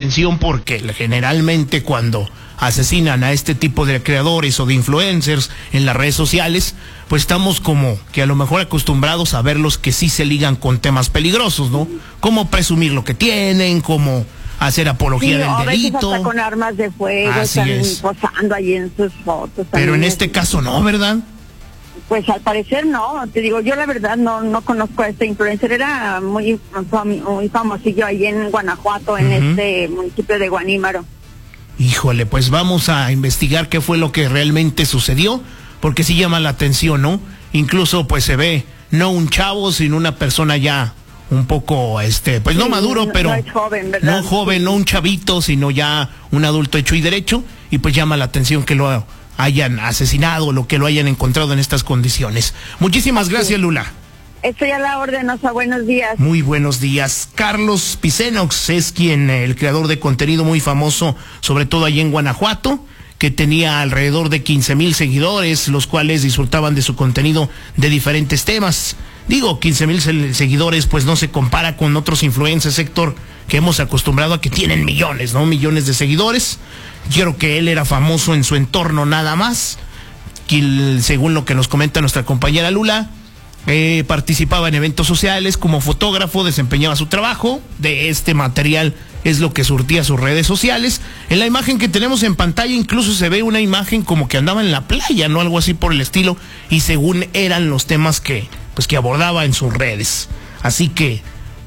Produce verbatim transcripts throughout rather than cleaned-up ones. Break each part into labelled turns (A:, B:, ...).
A: atención porque generalmente cuando asesinan a este tipo de creadores o de influencers en las redes sociales, pues estamos como que a lo mejor acostumbrados a verlos que sí se ligan con temas peligrosos, ¿no? Como presumir lo que tienen, como hacer apología
B: sí,
A: del
B: a veces
A: delito.
B: hasta con armas de fuego,
A: Así
B: están
A: es.
B: posando ahí en sus fotos.
A: Pero en
B: también
A: este
B: es-
A: caso no, ¿verdad?
B: Pues al parecer no, te digo, yo la verdad no no conozco a este influencer, era muy, fam- muy famosillo ahí en Guanajuato, en
A: Ujú.
B: este municipio de Guanímaro.
A: Híjole, pues vamos a investigar qué fue lo que realmente sucedió, porque sí llama la atención, ¿no? Incluso pues se ve no un chavo, sino una persona ya un poco, este, pues no
B: Sí,
A: maduro,
B: no-
A: pero
B: no es joven, ¿verdad?
A: no joven, no un chavito, sino ya un adulto hecho y derecho, y pues llama la atención que lo hayan asesinado, lo que lo hayan encontrado en estas condiciones. Muchísimas gracias, Lula.
B: Estoy a la orden, Osa, buenos días.
A: Muy buenos días. Carlos Picenox es quien, el creador de contenido muy famoso, sobre todo allí en Guanajuato, que tenía alrededor de quince mil seguidores, los cuales disfrutaban de su contenido de diferentes temas. Digo, quince mil seguidores, pues no se compara con otros influencers, Héctor, que hemos acostumbrado a que tienen millones, ¿no? Millones de seguidores. Quiero que él era famoso en su entorno nada más, que según lo que nos comenta nuestra compañera Lula, Eh, participaba en eventos sociales como fotógrafo, desempeñaba su trabajo. De este material es lo que surtía sus redes sociales. En la imagen que tenemos en pantalla incluso se ve una imagen como que andaba en la playa, ¿no? Algo así por el estilo, y según eran los temas que, pues, que abordaba en sus redes. Así que,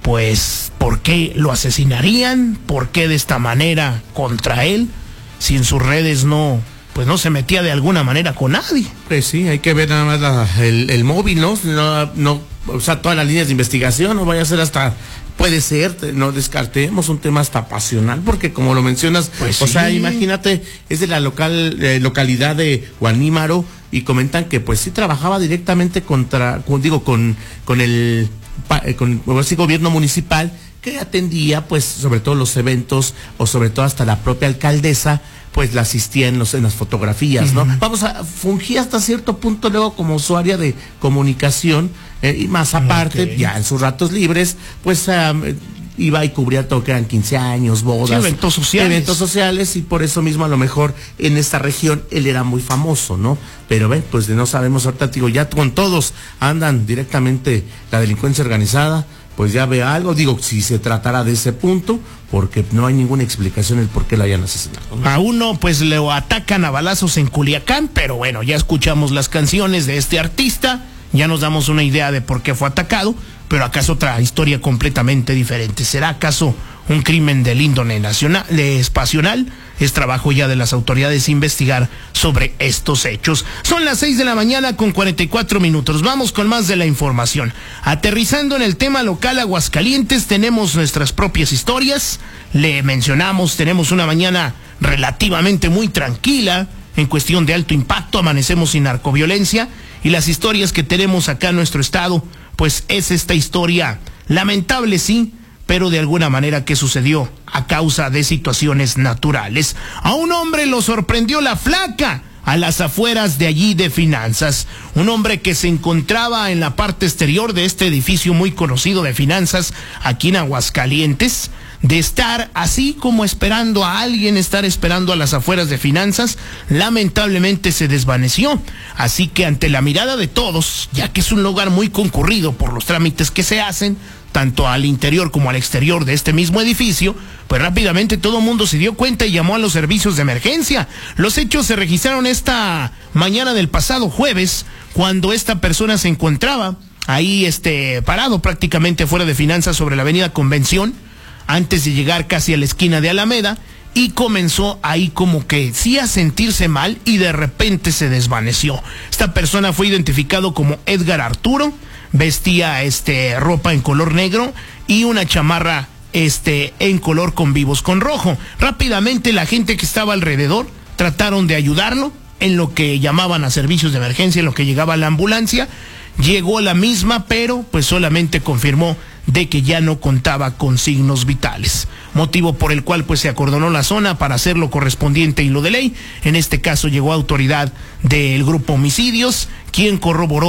A: pues, ¿por qué lo asesinarían? ¿Por qué de esta manera contra él? Si en sus redes no, pues no se metía de alguna manera con nadie.
C: Pues sí, hay que ver nada más la- el, el móvil, ¿no? No, no, o sea, todas las líneas de investigación, no vaya a ser hasta, puede ser, no descartemos un tema hasta pasional, porque como lo mencionas,
A: Pues
C: o
A: sí.
C: sea, imagínate, es de la local eh, localidad de Guanímaro, y comentan que pues sí trabajaba directamente contra, con, digo, con, con el, pa- eh, con el gobierno municipal, que atendía pues sobre todo los eventos, o sobre todo hasta la propia alcaldesa pues la asistía en, los, en las fotografías, ¿no? Uh-huh. Vamos a fungir hasta cierto punto luego como usuaria de comunicación, eh, y más aparte, okay, ya en sus ratos libres, pues um, iba y cubría todo que eran quince años, bodas,
A: sí, eventos sociales.
C: Eventos sociales, y por eso mismo a lo mejor en esta región él era muy famoso, ¿no? Pero ven, pues no sabemos, ahorita digo, ya con todos andan directamente la delincuencia organizada, pues ya ve algo, digo, si se tratara de ese punto, porque no hay ninguna explicación el por qué la hayan asesinado, ¿no?
A: A uno pues le atacan a balazos en Culiacán, pero bueno, ya escuchamos las canciones de este artista, ya nos damos una idea de por qué fue atacado, pero acá es otra historia completamente diferente. ¿Será acaso un crimen del índole nacional, de pasional? Es trabajo ya de las autoridades investigar sobre estos hechos. Son las seis de la mañana con cuarenta y cuatro minutos. Vamos con más de la información. Aterrizando en el tema local Aguascalientes, tenemos nuestras propias historias. Le mencionamos, tenemos una mañana relativamente muy tranquila en cuestión de alto impacto. Amanecemos sin narcoviolencia, y las historias que tenemos acá en nuestro estado, pues es esta historia lamentable, sí, pero de alguna manera que sucedió a causa de situaciones naturales. A un hombre lo sorprendió la flaca a las afueras de allí de Finanzas. Un hombre que se encontraba en la parte exterior de este edificio muy conocido de Finanzas aquí en Aguascalientes. De estar así como esperando a alguien, estar esperando a las afueras de Finanzas, lamentablemente se desvaneció. Así que ante la mirada de todos, ya que es un lugar muy concurrido por los trámites que se hacen, tanto al interior como al exterior de este mismo edificio, pues rápidamente todo el mundo se dio cuenta y llamó a los servicios de emergencia. Los hechos se registraron esta mañana del pasado jueves, cuando esta persona se encontraba ahí este, parado prácticamente fuera de Finanzas sobre la avenida Convención, antes de llegar casi a la esquina de Alameda, y comenzó ahí como que sí a sentirse mal, y de repente se desvaneció. Esta persona fue identificado como Edgar Arturo, vestía este ropa en color negro y una chamarra este en color con vivos con rojo. Rápidamente la gente que estaba alrededor trataron de ayudarlo en lo que llamaban a servicios de emergencia, en lo que llegaba la ambulancia. Llegó la misma, pero pues solamente confirmó de que ya no contaba con signos vitales, motivo por el cual pues se acordonó la zona para hacer lo correspondiente y lo de ley. En este caso llegó autoridad del grupo Homicidios, quien corroboró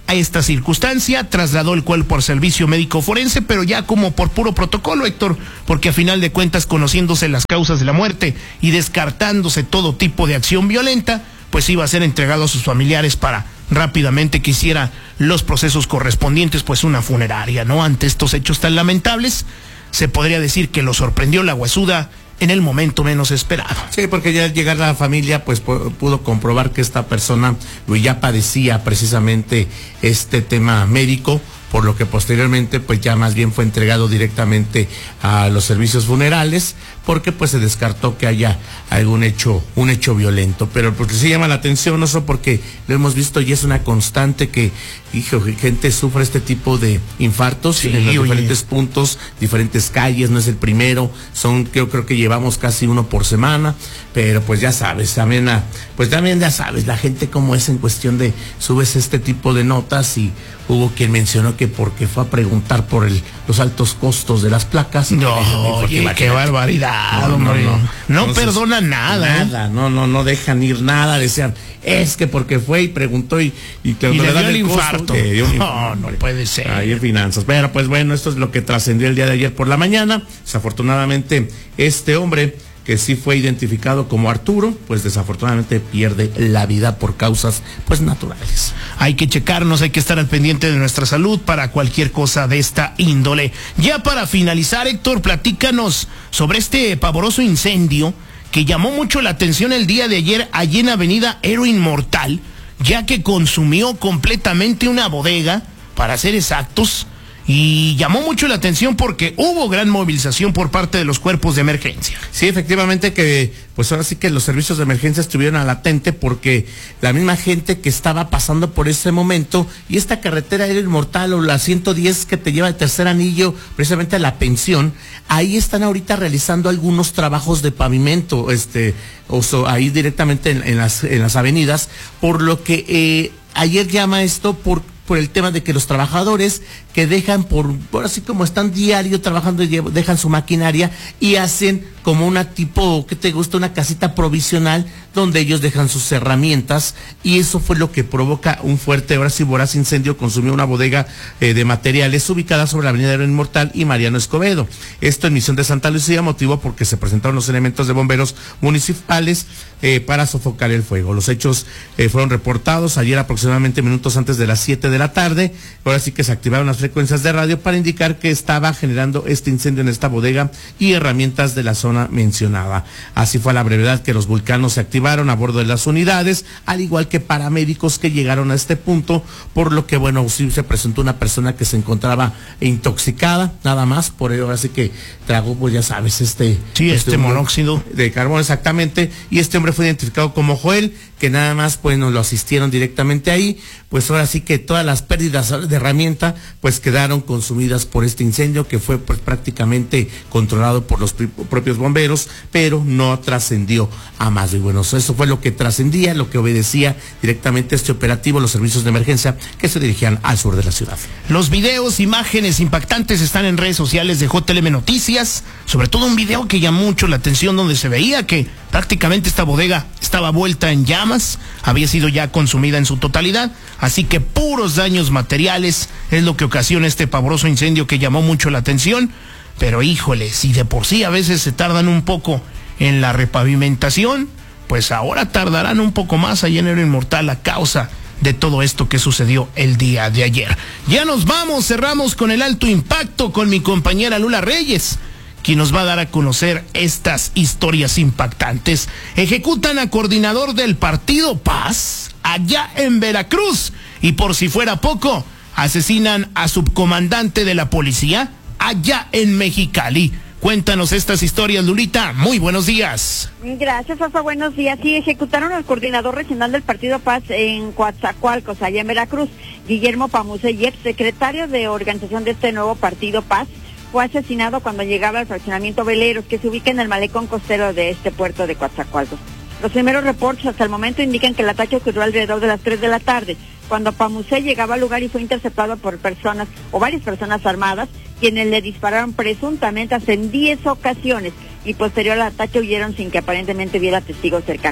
A: a esta circunstancia, trasladó el cuerpo al servicio médico forense, pero ya como por puro protocolo, Héctor, porque a final de cuentas, conociéndose las causas de la muerte y descartándose todo tipo de acción violenta, pues iba a ser entregado a sus familiares para rápidamente que hiciera los procesos correspondientes, pues una funeraria, ¿no? Ante estos hechos tan lamentables, se podría decir que lo sorprendió la huesuda en el momento menos esperado.
C: Sí, porque ya al llegar a la familia, pues pudo comprobar que esta persona ya padecía precisamente este tema médico, por lo que posteriormente pues ya más bien fue entregado directamente a los servicios funerales, porque pues se descartó que haya algún hecho, un hecho violento. Pero pues sí llama la atención, no solo porque lo hemos visto y es una constante que, hijo, gente sufre este tipo de infartos, sí, en los oye. diferentes puntos, diferentes calles, no es el primero, son, yo creo que llevamos casi uno por semana, pero pues ya sabes, también, a, pues también ya sabes, la gente como es en cuestión de, subes este tipo de notas y hubo quien mencionó que porque fue a preguntar por el, los altos costos de las placas.
A: No, oye, qué barbaridad, no, no, no, no, no Entonces, perdona nada.
C: Nada, ¿eh? no, no, no dejan ir nada, decían, es que porque fue y preguntó y, y,
A: y le, le dio el infarto.
C: Costo, dio un
A: no, no puede ser.
C: Ahí en finanzas. Pero pues bueno, esto es lo que trascendió el día de ayer por la mañana. Desafortunadamente, este hombre, que sí fue identificado como Arturo, pues desafortunadamente pierde la vida por causas pues naturales.
A: Hay que checarnos, hay que estar al pendiente de nuestra salud para cualquier cosa de esta índole. Ya para finalizar, Héctor, platícanos sobre este pavoroso incendio que llamó mucho la atención el día de ayer allí en Avenida Héroe Inmortal, ya que consumió completamente una bodega, para ser exactos, y llamó mucho la atención porque hubo gran movilización por parte de los cuerpos de emergencia.
C: Sí, efectivamente que, pues ahora sí que los servicios de emergencia estuvieron a latente porque la misma gente que estaba pasando por ese momento, y esta carretera era Inmortal o la ciento diez que te lleva de Tercer Anillo precisamente a la Pensión, ahí están ahorita realizando algunos trabajos de pavimento, este, o so, ahí directamente en, en, las, en las avenidas, por lo que eh, ayer llama esto por por el tema de que los trabajadores que dejan por, por así como están diario trabajando, dejan su maquinaria y hacen como una tipo, ¿qué te gusta? Una casita provisional donde ellos dejan sus herramientas, y eso fue lo que provoca un fuerte, ahora sí, voraz incendio. Consumió una bodega eh, de materiales ubicada sobre la avenida Héroe Inmortal y Mariano Escobedo. Esto en Misión de Santa Lucía motivó porque se presentaron los elementos de bomberos municipales eh, para sofocar el fuego. Los hechos eh, fueron reportados ayer aproximadamente minutos antes de las siete de la tarde. Ahora sí que se activaron las frecuencias de radio para indicar que estaba generando este incendio en esta bodega y herramientas de la zona mencionada. Así fue a la brevedad que los vulcanos se activaron a bordo de las unidades, al igual que paramédicos que llegaron a este punto, por lo que bueno, sí se presentó una persona que se encontraba intoxicada, nada más, por ello así que tragó, pues ya sabes, este...
A: Sí, este, este monóxido
C: de carbono, exactamente, y este hombre fue identificado como Joel, que nada más pues nos lo asistieron directamente ahí. Pues ahora sí que todas las pérdidas de herramienta pues quedaron consumidas por este incendio, que fue pues prácticamente controlado por los propios bomberos, pero no trascendió a más. Y bueno, eso fue lo que trascendía, lo que obedecía directamente a este operativo, los servicios de emergencia que se dirigían al sur de la ciudad.
A: Los videos, imágenes impactantes están en redes sociales de J L M Noticias, sobre todo un video que llamó mucho la atención donde se veía que prácticamente esta bodega estaba vuelta en llamas, había sido ya consumida en su totalidad, así que puros daños materiales es lo que ocasiona este pavoroso incendio que llamó mucho la atención. Pero híjole, si de por sí a veces se tardan un poco en la repavimentación, pues ahora tardarán un poco más allá en Héroe Inmortal a causa de todo esto que sucedió el día de ayer. Ya nos vamos, cerramos con el alto impacto con mi compañera Lula Reyes, quien nos va a dar a conocer estas historias impactantes. Ejecutan a coordinador del Partido Paz allá en Veracruz, y por si fuera poco, asesinan a subcomandante de la policía allá en Mexicali. Cuéntanos estas historias, Lulita. Muy buenos días.
B: Gracias, Rafa. Buenos días. Sí, ejecutaron al coordinador regional del Partido Paz en Coatzacoalcos, allá en Veracruz, Guillermo Pamusellep, secretario de organización de este nuevo Partido Paz. Fue asesinado cuando llegaba al fraccionamiento Veleros, que se ubica en el malecón costero de este puerto de Coatzacoalcos. Los primeros reportes hasta el momento indican que el ataque ocurrió alrededor de las tres de la tarde, cuando Pamusé llegaba al lugar y fue interceptado por personas o varias personas armadas, quienes le dispararon presuntamente hasta en diez ocasiones, y posterior al ataque huyeron sin que aparentemente hubiera testigos cercanos.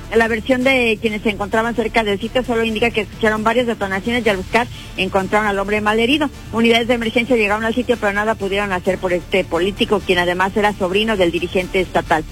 B: La versión de quienes se encontraban cerca del sitio solo indica que escucharon varias detonaciones y al buscar encontraron al hombre malherido. Unidades de emergencia llegaron al sitio, pero nada pudieron hacer por este político, quien además era sobrino del dirigente estatal.